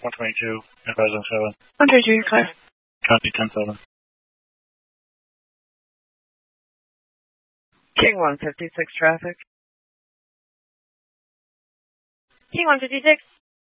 122, advising 7. 122, you're clear. Copy 10-7. King 156 traffic. King 156.